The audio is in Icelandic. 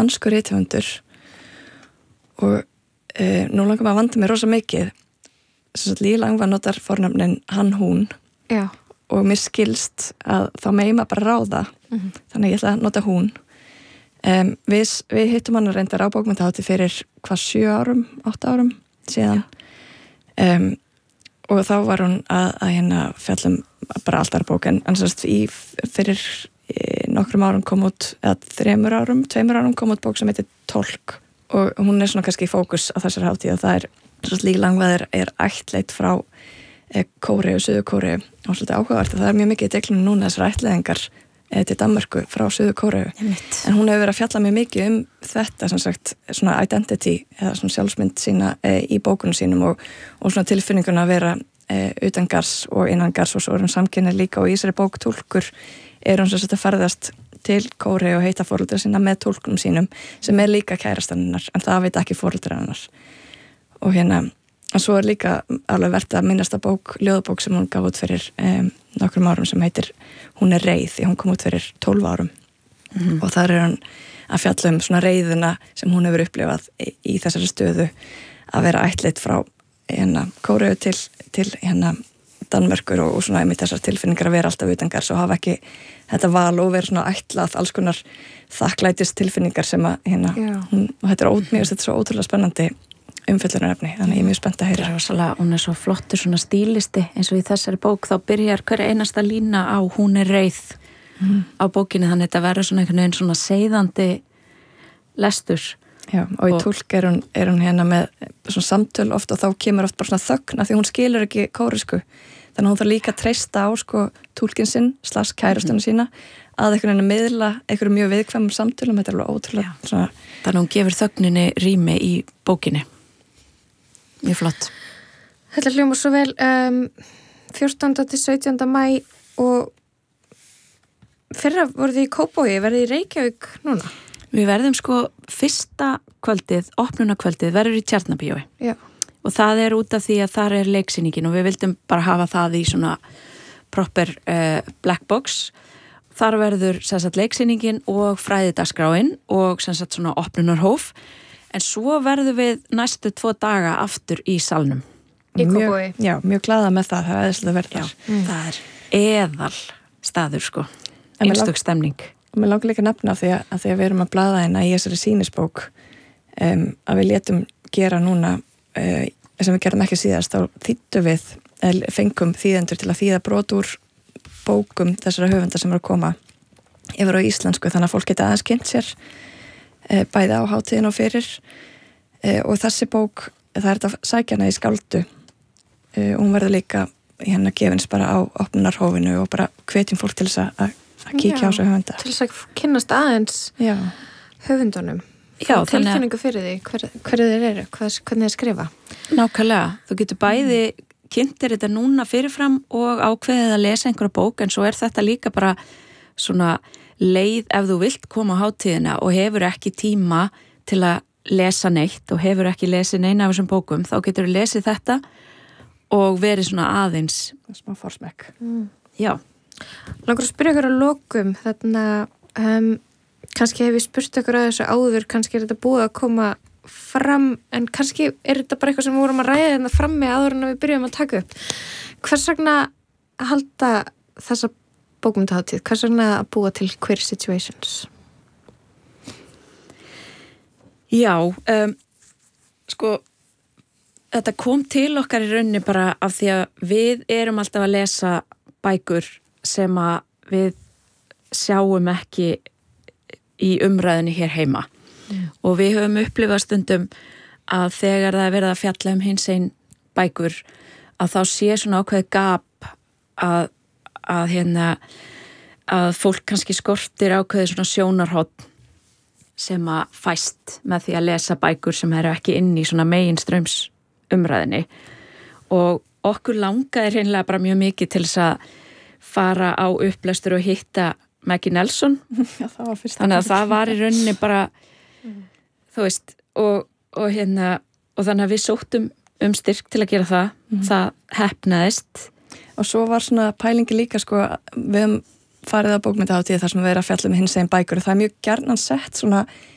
danskur rithöfundur og nú langar maður að vanda mig rosa mikið Lý Langva notar fornafnin hann, hún Já. og mér skilst að þá megi maður bara ráða þannig ég ætla að nota hún við hittum hann að reyndar á bókmenntahátíð fyrir 7 árum, 8 árum síðan og þá var hún að hérna fjallum bara alltaf bók en sérst fyrir nokkrum árum kom út, eða 2 árum kom út bók sem heitir Tólk og hún svona kannski í fókus á þessar hátíð og það sérst Lý Langva er ættleit frá Kóreu, Suður Kóreu og svolítið áhugavert að það mjög mikið í deglunum núna þessar ættleiðingar til Danmörku frá Suður Kóreu en hún hefur verið að fjalla mjög mikið þetta sem sagt svona identity eða svona sjálfsmynd sína í bókunum sínum og svona tilfinninguna að vera utangars og innangars og svo hún samkynni líka og í þessari bók Túlkur hún sem sagt að ferðast til Kóreu og heita foreldra sína með túlkunum sínum sem líka kærastan hennar en það veit ekki foreldra hennar og hérna og svo líka alveg verðt að minnast að ljóðabók sem hún gaf út fyrir nokkrum árum sem heitir Hún reið því hún kom út fyrir 12 árum og þar hún að fjalla svona reiðina sem hún hefur upplifað í þessari stöðu að vera ættleit frá hérna Kóreu til hérna Danmörkur og svona einmitt þessar tilfinningar að vera alltaf utangars og hafa ekki þetta val og vera svona ætlað alls konar þakklætis tilfinningar sem að hérna og þetta þetta svo ótrúlega spennandi umfjöllunarefni, þannig ég er mjög spennt að heyra. Hún svo flottur svona stílisti eins og í þessari bók þá byrjar hver einasta lína á hún reið á bókinni þannig að þetta verður svona einhvern veginn svona seiðandi lestur. Já, og í Túlk er hún hérna með svona samtöl oft og þá kemur oft bara svona þögn af því hún skilur ekki kóresku þannig að hún þarf líka að treysta á túlkinn sinn / kærastunum sína að einhvern veginn að miðla einhverju mjög viðkvæmum samtölum, þetta alveg ótrúlega svona... Þannig að hún gefur þögninni rými í bókinni. Mjög flott. Þetta hljómar svo vel 14. til 17. mæ og fyrra voruð þið í Kópavogi, verðið í Reykjavík núna? Við verðum fyrsta kvöldið, opnunarkvöldið verður í Tjarnarbíói. Já. Og það er út af því að þar er leiksýningin og við vildum bara hafa það í svona proper black box. Þar verður leiksýningin og fræðidagsskráin og svona opnunarhóf. En svo verðum við næstu 2 daga aftur í salnum. Í Kópavogi? Já, mjög glaða með það er eðislega verður. Það er eðal staður, einstök stemning. Og mér langar líka að nefna því að við erum að blaða hérna í þessari sýnisbók að við létum gera núna sem við gerum ekki síðast þá þýddu við, fengum þýðendur til að þýða brot úr bókum þessara höfunda sem eru að koma yfir á íslensku þannig að fólk geta aðeins kynnt sér bæði á hátíðin og fyrir og þessi bók, það er þetta sækjana í skáldu og hún verður líka hérna gefins bara á opnunarhófinu og bara hvetjum fólk til þess að kíkja á þessu höfunda. Til þess að kynnast aðeins höfundunum. Já, tilfinningu fyrir því, hverju þeir eru, hvernig þeir skrifa. Nákvæmlega, þú getur bæði kynntir þetta núna fyrirfram og ákveðið að lesa einhverja bók en svo er þetta líka bara svona leið ef þú vilt koma á hátíðina og hefur ekki tíma til að lesa neitt og hefur ekki lesið neina af þessum bókum, þá getur þú lesið þetta og verið svona aðeins smá forsmekk. Já. Langar að spyrja ykkur að lokum þarna, kannski hef ég spurt ykkur að þessu áður, kannski er þetta búið að koma fram, en kannski er þetta bara eitthvað sem við vorum að ræða þetta frammi áður en við byrjum að taka upp. Hvers vegna halda þessa bókmenntahátíð? Hvers vegna að búa til Queer Situations? Já, þetta kom til okkar í rauninni bara af því að við erum alltaf að lesa bækur sem að við sjáum ekki í umræðinni hér heima og við höfum upplifað stundum að þegar það er verið að fjalla hinsegin bækur að þá sé svona ákveðið gap að fólk kannski skortir ákveðið svona sjónarhorn sem að fæst með því að lesa bækur sem eru ekki inn í svona meginströms umræðinni og okkur langaði hreinlega bara mjög mikið til þess að fara á upplestur og hitta Maggie Nelson. Já, þannig að það var í rauninni bara þú veist og þannig að við sóttum styrk til að gera það heppnaðist og svo var svona pælingi líka við höfum farið á bókmenntahátíð þar sem við erum að fjalla hinsegin bækur og það er mjög gjarnan sett svona